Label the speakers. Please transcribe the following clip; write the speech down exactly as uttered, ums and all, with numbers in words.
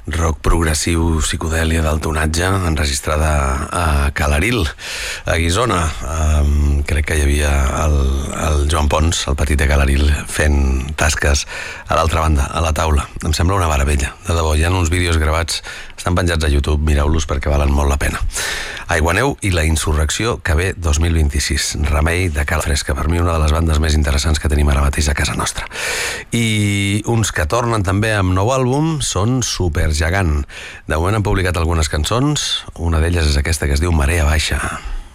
Speaker 1: rock progressiu, psicodèlia del tonatge, enregistrada a Calaril, a Guissona. Um, crec que hi havia el, el Joan Pons, el petit de Calaril, fent tasques a l'altra banda, a la taula. Em sembla una meravella, de debò. Hi ha uns vídeos gravats, estan penjats a YouTube, mireu-los perquè valen molt la pena. Aiguaneu i la insurrecció que ve dos mil vint-i-sis, Remei de Cala Fresca, per mi una de les bandes més interessants que tenim ara mateix a casa nostra. I uns que tornen també amb nou àlbum són Supergegant. De moment han publicat algunes cançons, una d'elles és aquesta que es diu Marea Baixa.